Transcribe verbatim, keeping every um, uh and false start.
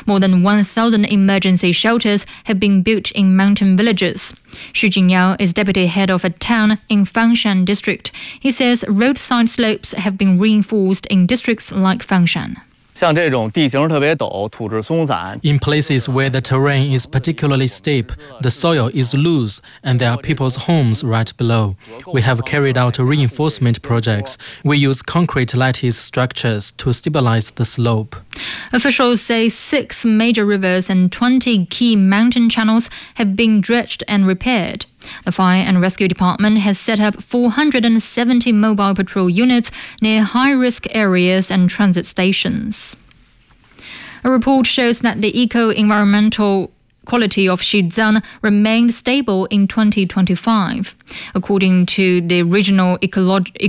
More than one thousand emergency shelters have been built in mountain villages. Xu Jingyao is deputy head of a town in Fangshan district. He says roadside slopes have been reinforced in districts like Fangshan. 像这种地形特别陡、土质松散 In places where the terrain is particularly steep, the soil is loose, and there are people's homes right below. We have carried out reinforcement projects. We use concrete lattice structures to stabilize the slope. Officials say six major rivers and twenty key mountain channels have been dredged and repaired. The Fire and Rescue Department has set up four hundred seventy mobile patrol units near high-risk areas and transit stations. A report shows that the eco-environmental quality of Xizang remained stable in twenty twenty-five. According to the regional ecological